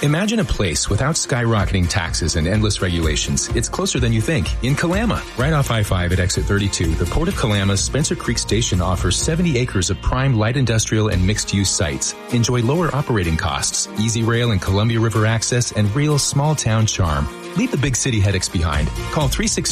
Imagine a place without skyrocketing taxes and endless regulations. It's closer than you think. In Kalama, right off I-5 at exit 32, the Port of Kalama's Spencer Creek Station offers 70 acres of prime light industrial and mixed-use sites. Enjoy lower operating costs, easy rail and Columbia River access, and real small-town charm. Leave the big city headaches behind. Call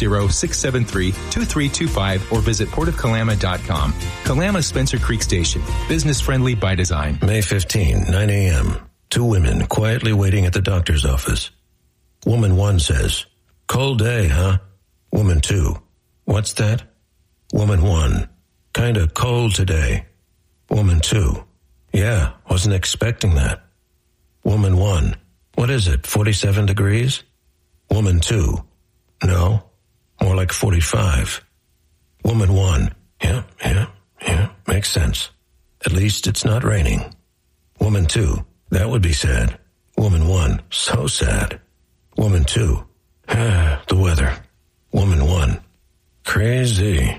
360-673-2325 or visit portofkalama.com. Kalama Spencer Creek Station. Business-friendly by design. May 15, 9 a.m. 2 women quietly waiting at the doctor's office. Woman 1 says, "Cold day, huh?" Woman 2, "What's that?" Woman 1, "Kinda cold today." Woman 2, "Yeah, wasn't expecting that." Woman 1, "What is it, 47 degrees?" Woman 2, "No, more like 45. Woman 1, yeah, makes sense. At least it's not raining." Woman 2, "That would be sad." Woman 1, "So sad." Woman 2, "The weather." Woman 1, "Crazy."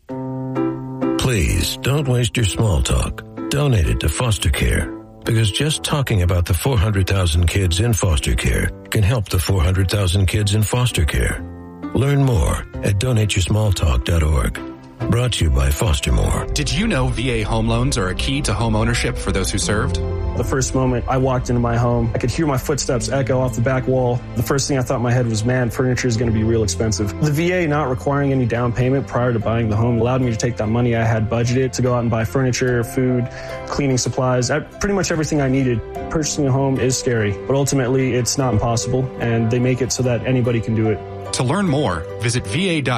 Please don't waste your small talk. Donate it to foster care, because just talking about the 400,000 kids in foster care can help the 400,000 kids in foster care. Learn more at donateyoursmalltalk.org. Brought to you by Fostermore. Did you know VA home loans are a key to home ownership for those who served? The first moment I walked into my home, I could hear my footsteps echo off the back wall. The first thing I thought in my head was, man, furniture is going to be real expensive. The VA not requiring any down payment prior to buying the home allowed me to take that money I had budgeted to go out and buy furniture, food, cleaning supplies, pretty much everything I needed. Purchasing a home is scary, but ultimately it's not impossible, and they make it so that anybody can do it. To learn more, visit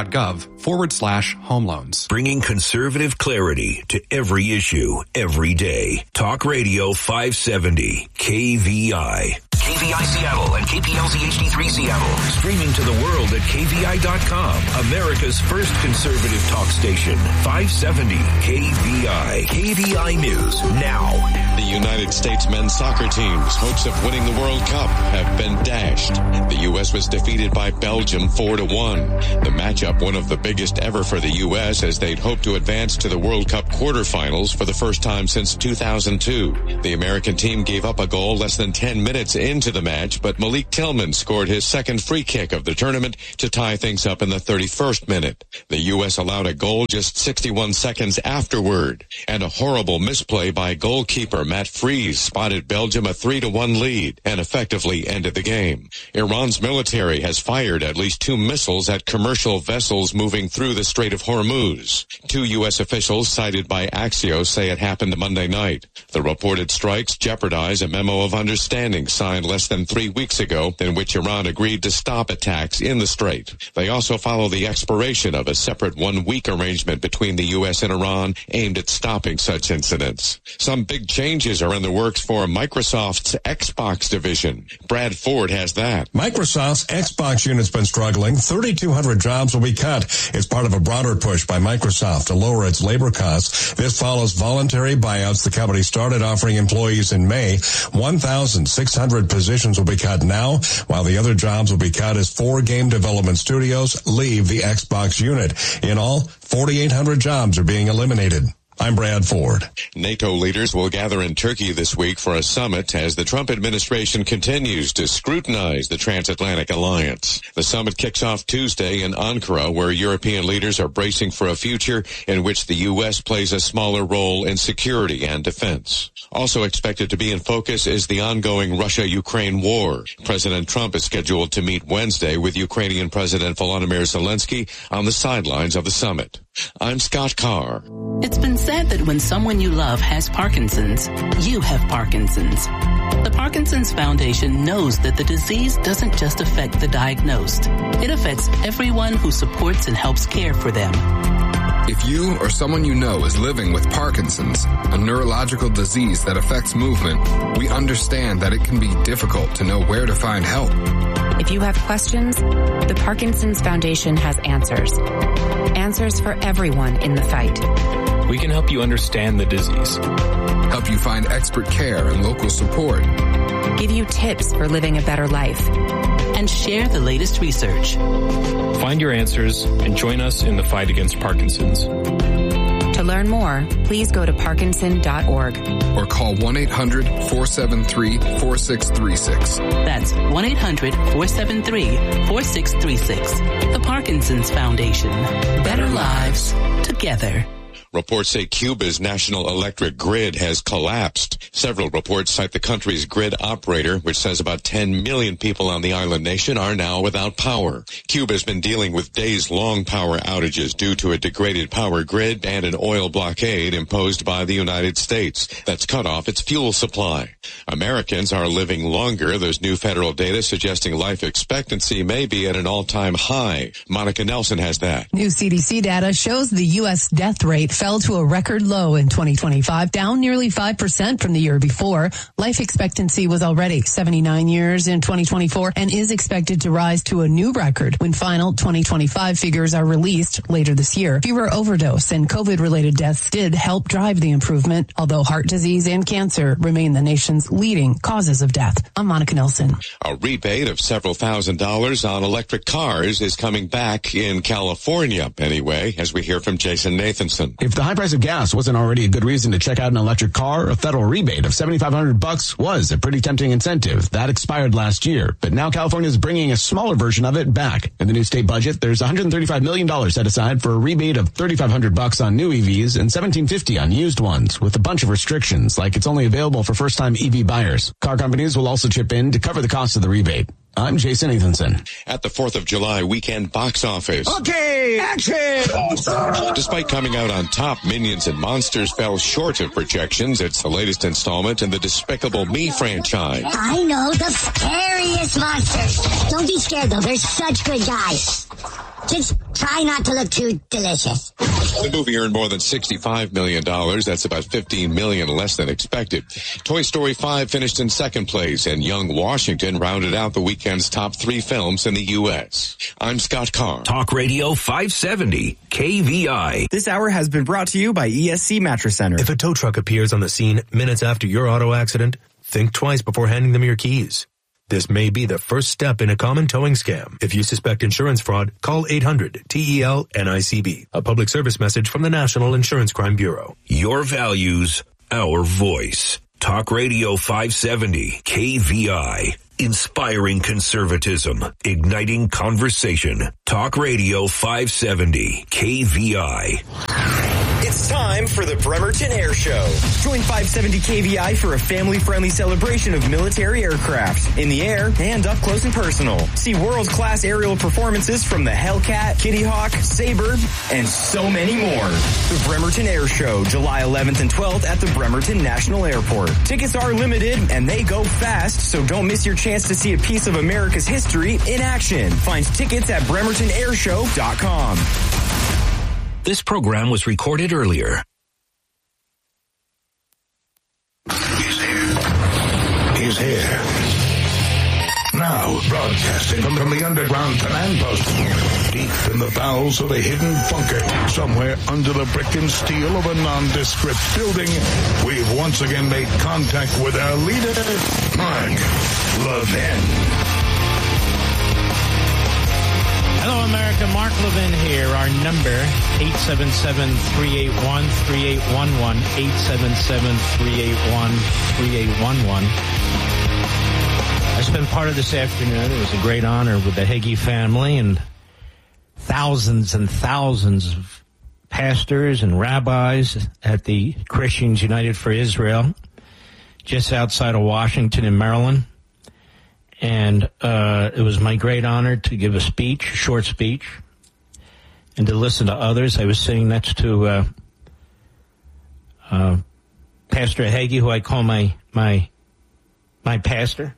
va.gov/home loans. Bringing conservative clarity to every issue, every day. Talk Radio 570, KVI. KVI Seattle and KPLZ HD3 Seattle. Streaming to the world at KVI.com. America's first conservative talk station. 570 KVI. KVI News now. The United States men's soccer team's hopes of winning the World Cup have been dashed. The U.S. was defeated by Belgium 4-1. The matchup, one of the biggest ever for the U.S., as they'd hoped to advance to the World Cup quarterfinals for the first time since 2002. The American team gave up a goal less than 10 minutes into the match, but Malik Tillman scored his second free kick of the tournament to tie things up in the 31st minute. The U.S. allowed a goal just 61 seconds afterward, and a horrible misplay by goalkeeper Matt Freese spotted Belgium a 3-1 lead and effectively ended the game. Iran's military has fired at least 2 missiles at commercial vessels moving through the Strait of Hormuz. 2 U.S. officials cited by Axios say it happened Monday night. The reported strikes jeopardize a memo of understanding signed less than 3 weeks ago in which Iran agreed to stop attacks in the Strait. They also follow the expiration of a separate 1-week arrangement between the U.S. and Iran aimed at stopping such incidents. Some big changes are in the works for Microsoft's Xbox division. Brad Ford has that. Microsoft's Xbox unit's been struggling. 3,200 jobs will be cut. It's part of a broader push by Microsoft to lower its labor costs. This follows voluntary buyouts the company started offering employees in May. 1,600 positions will be cut now, while the other jobs will be cut as 4 game development studios leave the Xbox unit. In all, 4,800 jobs are being eliminated. I'm Brad Ford. NATO leaders will gather in Turkey this week for a summit as the Trump administration continues to scrutinize the transatlantic alliance. The summit kicks off Tuesday in Ankara, where European leaders are bracing for a future in which the U.S. plays a smaller role in security and defense. Also expected to be in focus is the ongoing Russia-Ukraine war. President Trump is scheduled to meet Wednesday with Ukrainian President Volodymyr Zelensky on the sidelines of the summit. I'm Scott Carr. It's been said that when someone you love has Parkinson's, you have Parkinson's. The Parkinson's Foundation knows that the disease doesn't just affect the diagnosed. It affects everyone who supports and helps care for them. If you or someone you know is living with Parkinson's, a neurological disease that affects movement, we understand that it can be difficult to know where to find help. If you have questions, the Parkinson's Foundation has answers. Answers for everyone in the fight. We can help you understand the disease, help you find expert care and local support, give you tips for living a better life, and share the latest research. Find your answers and join us in the fight against Parkinson's. To learn more, please go to parkinson.org. Or call 1-800-473-4636. That's 1-800-473-4636. The Parkinson's Foundation. Better lives together. Reports say Cuba's national electric grid has collapsed. Several reports cite the country's grid operator, which says about 10 million people on the island nation are now without power. Cuba's been dealing with days-long power outages due to a degraded power grid and an oil blockade imposed by the United States that's cut off its fuel supply. Americans are living longer. There's new federal data suggesting life expectancy may be at an all-time high. Monica Nelson has that. New CDC data shows the U.S. death rate fell to a record low in 2025, down nearly 5% from the year before. Life expectancy was already 79 years in 2024 and is expected to rise to a new record when final 2025 figures are released later this year. Fewer overdose and COVID-related deaths did help drive the improvement, although heart disease and cancer remain the nation's leading causes of death. I'm Monica Nelson. A rebate of several $1,000s on electric cars is coming back in California anyway, as we hear from Jason Nathanson. If the high price of gas wasn't already a good reason to check out an electric car, a federal rebate of $7,500 was a pretty tempting incentive. That expired last year, but now California is bringing a smaller version of it back. In the new state budget, there's $135 million set aside for a rebate of $3,500 on new EVs and $1,750 on used ones, with a bunch of restrictions, like it's only available for first-time EV buyers. Car companies will also chip in to cover the cost of the rebate. I'm Jason Nathanson. At the 4th of July weekend box office. Okay, action! Despite coming out on top, Minions and Monsters fell short of projections. It's the latest installment in the Despicable Me franchise. I know the scariest monsters. Don't be scared, though. They're such good guys. Just try not to look too delicious. The movie earned more than $65 million. That's about $15 million less than expected. Toy Story 5 finished in second place, and Young Washington rounded out the weekend's top 3 films in the U.S. I'm Scott Carr. Talk Radio 570, KVI. This hour has been brought to you by ESC Mattress Center. If a tow truck appears on the scene minutes after your auto accident, think twice before handing them your keys. This may be the first step in a common towing scam. If you suspect insurance fraud, call 800-TEL-NICB. A public service message from the National Insurance Crime Bureau. Your values, our voice. Talk Radio 570, KVI. Inspiring conservatism, igniting conversation. Talk Radio 570, KVI. It's time for the Bremerton Air Show. Join 570 KVI for a family-friendly celebration of military aircraft in the air and up close and personal. See world-class aerial performances from the Hellcat, Kitty Hawk, Sabre, and so many more. The Bremerton Air Show, July 11th and 12th at the Bremerton National Airport. Tickets are limited and they go fast, so don't miss your chance to see a piece of America's history in action. Find tickets at bremertonairshow.com. This program was recorded earlier. He's here. Now, broadcasting from the underground command post, deep in the bowels of a hidden bunker, somewhere under the brick and steel of a nondescript building, we've once again made contact with our leader, Mark Levin. Hello, America. Mark Levin here. Our number, 877-381-3811, 877-381-3811. I spent part of this afternoon. It was a great honor with the Hagee family and thousands of pastors and rabbis at the Christians United for Israel, just outside of Washington in Maryland. And it was my great honor to give a speech, a short speech, and to listen to others. I was sitting next to Pastor Hagee, who I call my pastor,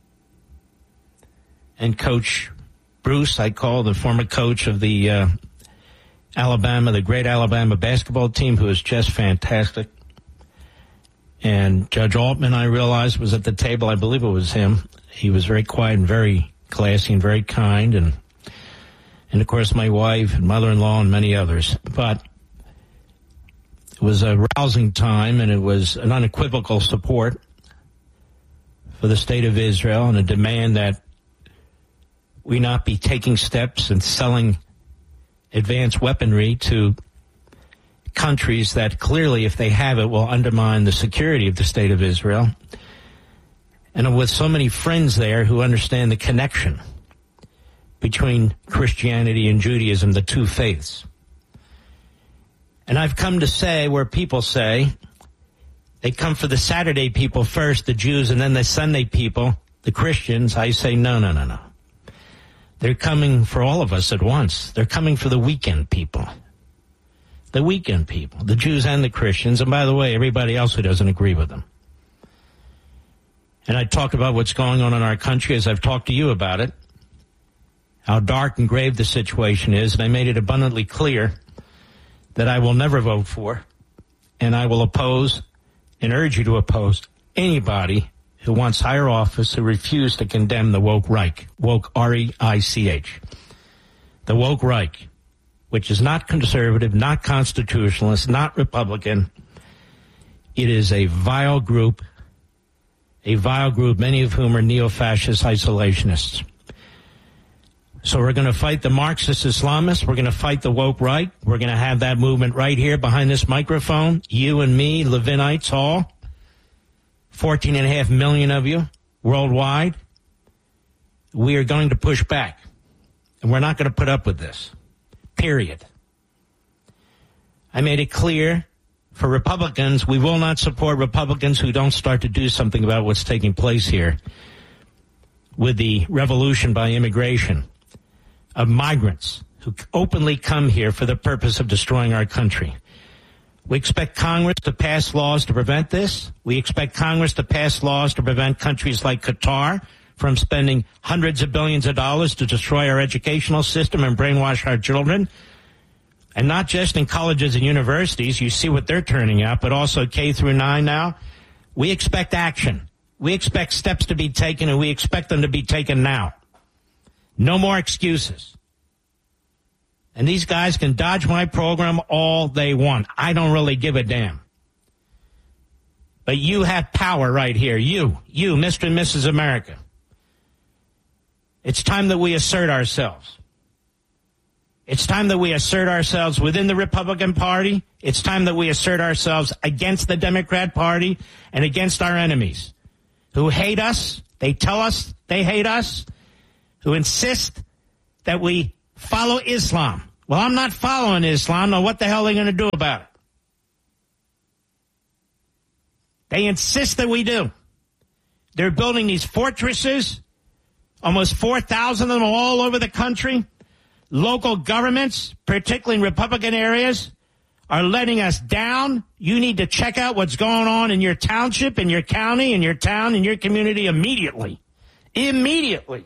and Coach Bruce, I call the former coach of the the great Alabama basketball team, who is just fantastic. And Judge Altman, I realized, was at the table. I believe it was him. He was very quiet and very classy and very kind. And of course, my wife and mother-in-law and many others. But it was a rousing time, and it was an unequivocal support for the state of Israel and a demand that we not be taking steps and selling advanced weaponry to countries that clearly, if they have it, will undermine the security of the state of Israel. And I'm with so many friends there who understand the connection between Christianity and Judaism, the two faiths. And I've come to say where people say they come for the Saturday people first, the Jews, and then the Sunday people, the Christians. I say, no. They're coming for all of us at once. They're coming for the weekend people. The weekend people, the Jews and the Christians, and by the way, everybody else who doesn't agree with them. And I talk about what's going on in our country as I've talked to you about it, how dark and grave the situation is, and I made it abundantly clear that I will never vote for, and I will oppose and urge you to oppose anybody who wants higher office who refuse to condemn the woke Reich, woke R-E-I-C-H, the woke Reich, which is not conservative, not constitutionalist, not Republican. It is a vile group, many of whom are neo-fascist isolationists. So we're going to fight the Marxist Islamists. We're going to fight the woke right. We're going to have that movement right here behind this microphone. You and me, Levinites all, 14.5 million of you worldwide. We are going to push back. And we're not going to put up with this. Period. I made it clear for Republicans, we will not support Republicans who don't start to do something about what's taking place here with the revolution by immigration of migrants who openly come here for the purpose of destroying our country. We expect Congress to pass laws to prevent this. We expect Congress to pass laws to prevent countries like Qatar from spending hundreds of billions of dollars to destroy our educational system and brainwash our children. And not just in colleges and universities, you see what they're turning out, but also K through 9 now. We expect action. We expect steps to be taken, and we expect them to be taken now. No more excuses. And these guys can dodge my program all they want. I don't really give a damn. But you have power right here. You, Mr. and Mrs. America. It's time that we assert ourselves. It's time that we assert ourselves within the Republican Party. It's time that we assert ourselves against the Democrat Party and against our enemies who hate us. They tell us they hate us, who insist that we follow Islam. Well, I'm not following Islam. Now, what the hell are they going to do about it? They insist that we do. They're building these fortresses, almost 4,000 of them all over the country. Local governments, particularly in Republican areas, are letting us down. You need to check out what's going on in your township, in your county, in your town, in your community immediately. Immediately.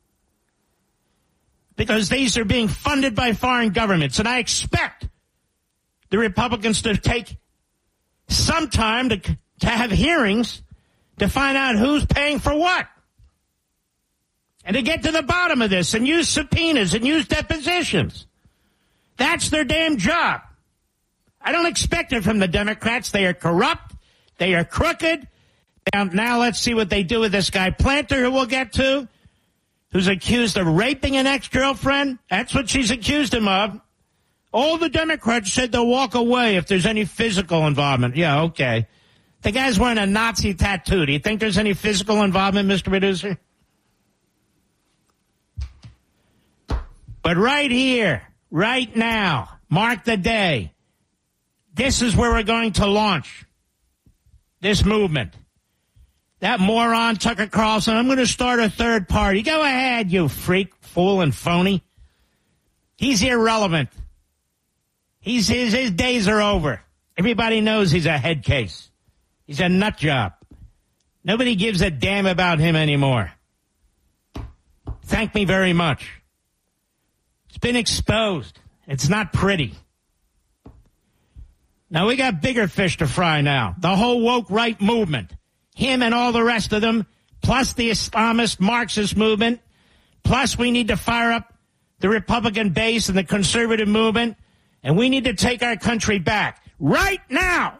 Because these are being funded by foreign governments. And I expect the Republicans to take some time to have hearings to find out who's paying for what. And to get to the bottom of this and use subpoenas and use depositions. That's their damn job. I don't expect it from the Democrats. They are corrupt. They are crooked. Now let's see what they do with this guy Planter, who we'll get to, who's accused of raping an ex-girlfriend. That's what she's accused him of. All the Democrats said they'll walk away if there's any physical involvement. Yeah, okay. The guy's wearing a Nazi tattoo. Do you think there's any physical involvement, Mr. Producer? But right here, right now, mark the day. This is where we're going to launch this movement. That moron, Tucker Carlson, I'm going to start a third party. Go ahead, you freak, fool, and phony. He's irrelevant. His days are over. Everybody knows he's a head case. He's a nut job. Nobody gives a damn about him anymore. Thank me very much. It's been exposed. It's not pretty. Now, we got bigger fish to fry now. The whole woke right movement. Him and all the rest of them, plus the Islamist Marxist movement, plus we need to fire up the Republican base and the conservative movement, and we need to take our country back right now.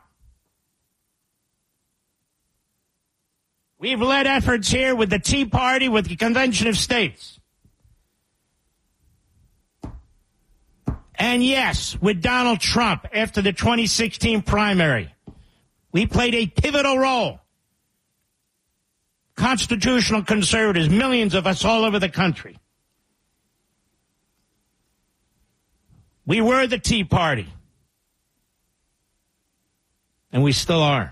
We've led efforts here with the Tea Party, with the Convention of States. And yes, with Donald Trump after the 2016 primary, we played a pivotal role. Constitutional conservatives, millions of us all over the country. We were the Tea Party. And we still are.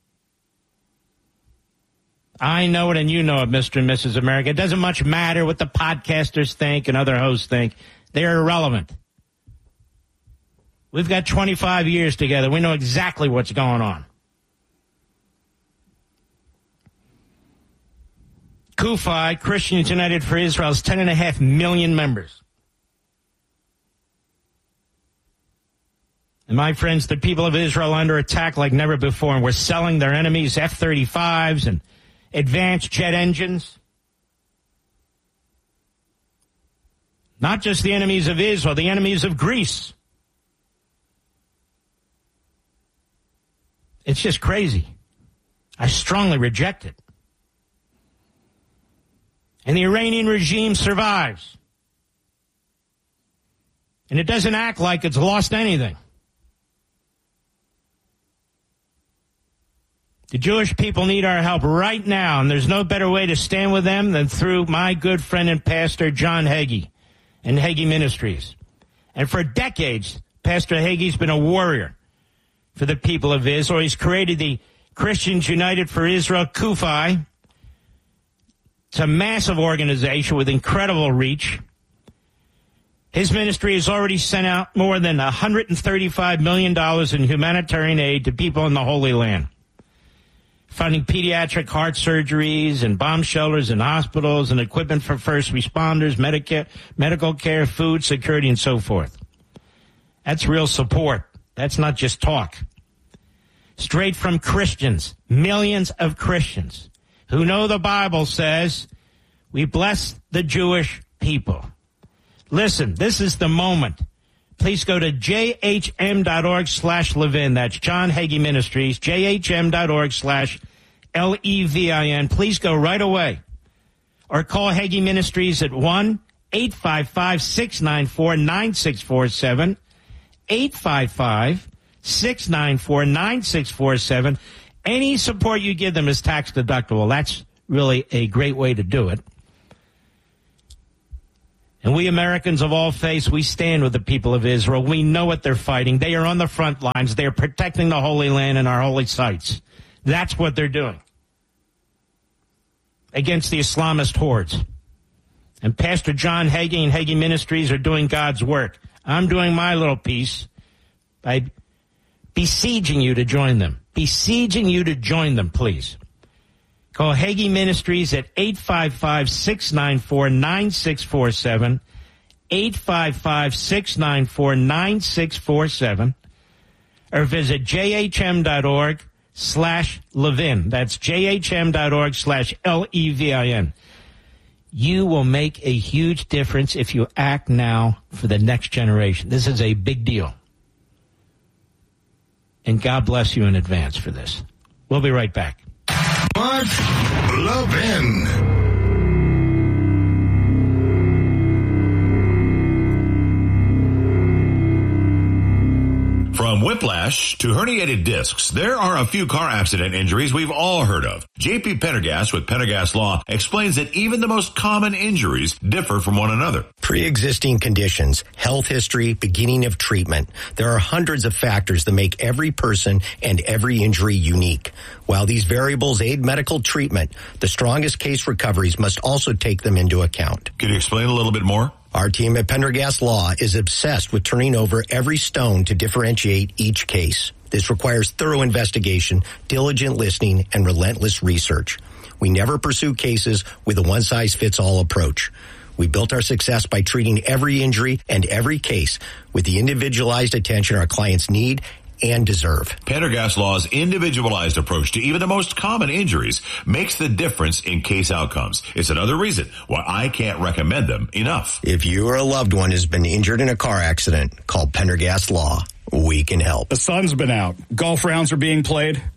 I know it and you know it, Mr. and Mrs. America. It doesn't much matter what the podcasters think and other hosts think. They're irrelevant. We've got 25 years together. We know exactly what's going on. CUFI, Christians United for Israel, has 10.5 million members. And my friends, the people of Israel are under attack like never before, and we're selling their enemies F-35s and advanced jet engines. Not just the enemies of Israel, the enemies of Greece. It's just crazy. I strongly reject it. And the Iranian regime survives. And it doesn't act like it's lost anything. The Jewish people need our help right now, and there's no better way to stand with them than through my good friend and pastor, John Hagee, and Hagee Ministries. And for decades, Pastor Hagee's been a warrior for the people of Israel. He's created the Christians United for Israel, CUFI. It's a massive organization with incredible reach. His ministry has already sent out more than $135 million in humanitarian aid to people in the Holy Land, funding pediatric heart surgeries and bomb shelters and hospitals and equipment for first responders, medical care, food security, and so forth. That's real support. That's not just talk. Straight from Christians, millions of Christians who know the Bible says, we bless the Jewish people. Listen, this is the moment. Please go to jhm.org/Levin. That's John Hagee Ministries, jhm.org/Levin. Please go right away. Or call Hagee Ministries at 1-855-694-9647. 855-694-9647. Any support you give them is tax deductible. That's really a great way to do it. And we Americans of all faiths, we stand with the people of Israel. We know what they're fighting. They are on the front lines. They are protecting the Holy Land and our holy sites. That's what they're doing against the Islamist hordes. And Pastor John Hagee and Hagee Ministries are doing God's work. I'm doing my little piece by besieging you to join them. Besieging you to join them, please. Call Hagee Ministries at 855-694-9647, 855-694-9647, or visit jhm.org/Levin. That's jhm.org/Levin. You will make a huge difference if you act now for the next generation. This is a big deal. And God bless you in advance for this. We'll be right back. Mark Levin. From whiplash to herniated discs, there are a few car accident injuries we've all heard of. J.P. Pendergast with Pendergast Law explains that even the most common injuries differ from one another. Pre-existing conditions, health history, beginning of treatment. There are hundreds of factors that make every person and every injury unique. While these variables aid medical treatment, the strongest case recoveries must also take them into account. Can you explain a little bit more? Our team at Pendergast Law is obsessed with turning over every stone to differentiate each case. This requires thorough investigation, diligent listening, and relentless research. We never pursue cases with a one-size-fits-all approach. We built our success by treating every injury and every case with the individualized attention our clients need and deserve. Pendergast Law's individualized approach to even the most common injuries makes the difference in case outcomes. It's another reason why I can't recommend them enough. If you or a loved one has been injured in a car accident, call Pendergast Law. We can help. The sun's been out. Golf rounds are being played.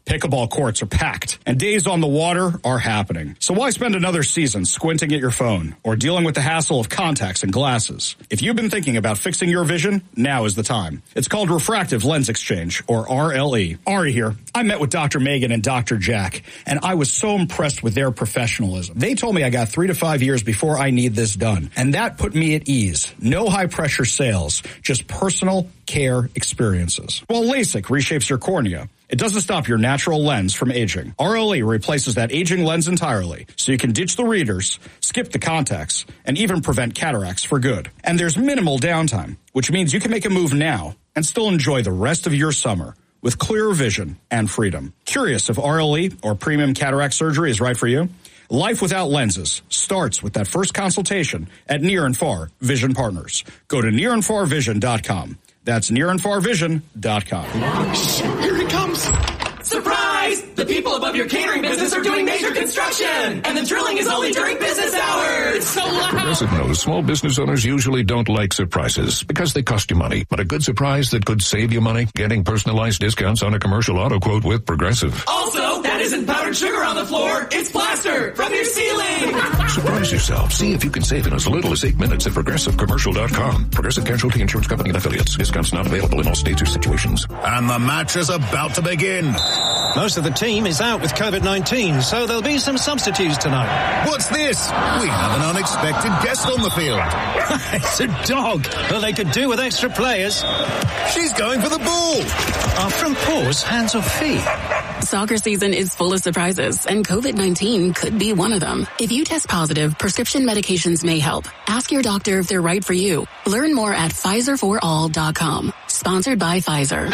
Pickleball courts are packed, and days on the water are happening. So why spend another season squinting at your phone or dealing with the hassle of contacts and glasses? If you've been thinking about fixing your vision, now is the time. It's called Refractive Lens Exchange, or RLE. Ari here. I met with Dr. Megan and Dr. Jack, and I was so impressed with their professionalism. They told me I got 3 to 5 years before I need this done, and that put me at ease. No high-pressure sales, just personal care experiences. While LASIK reshapes your cornea, it doesn't stop your natural lens from aging. RLE replaces that aging lens entirely, so you can ditch the readers, skip the contacts, and even prevent cataracts for good. And there's minimal downtime, which means you can make a move now and still enjoy the rest of your summer with clearer vision and freedom. Curious if RLE or premium cataract surgery is right for you? Life without lenses starts with that first consultation at Near and Far Vision Partners. Go to nearandfarvision.com. That's nearandfarvision.com. Here he comes! Surprise! The people above your catering business are doing major construction! And the drilling is only during business hours! So loud! Progressive knows small business owners usually don't like surprises because they cost you money. But a good surprise that could save you money? Getting personalized discounts on a commercial auto quote with Progressive. Also, that isn't powdered sugar on the floor, it's plaster from your ceiling! Surprise yourself. See if you can save in as little as 8 minutes at ProgressiveCommercial.com. Progressive Casualty Insurance Company and Affiliates. Discounts not available in all states or situations. And the match is about to begin. Most of the team is out with COVID-19, so there'll be some substitutes tonight. What's this? We have an unexpected guest on the field. It's a dog. Well, they could do with extra players. She's going for the ball. Our front paws, hands or feet. Soccer season is full of surprises, and COVID-19 could be one of them. If you test positive, prescription medications may help. Ask your doctor if they're right for you. Learn more at PfizerForAll.com. Sponsored by Pfizer.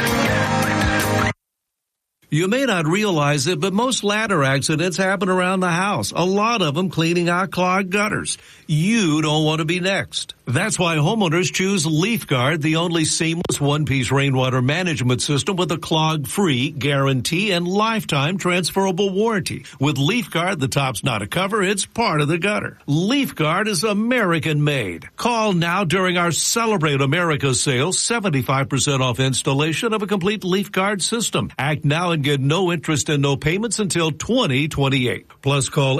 You may not realize it, but most ladder accidents happen around the house. A lot of them cleaning out clogged gutters. You don't want to be next. That's why homeowners choose LeafGuard, the only seamless one-piece rainwater management system with a clog-free guarantee and lifetime transferable warranty. With LeafGuard, the top's not a cover, it's part of the gutter. LeafGuard is American-made. Call now during our Celebrate America sale, 75% off installation of a complete LeafGuard system. Act now and get no interest and no payments until 2028. Plus, call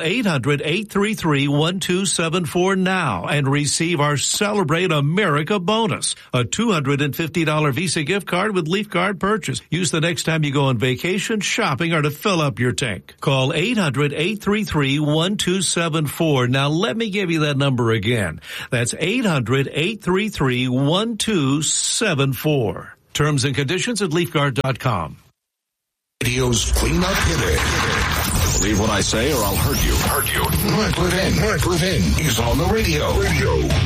800-833-1274 now and receive our Celebrate America bonus, a $250 Visa gift card with LeafGuard purchase. Use the next time you go on vacation, shopping, or to fill up your tank. Call 800-833-1274. Now, let me give you that number again. That's 800-833-1274. Terms and conditions at LeafGuard.com. Radio's clean-up hitter. Believe what I say or I'll hurt you. Mark Levin. He's on the radio.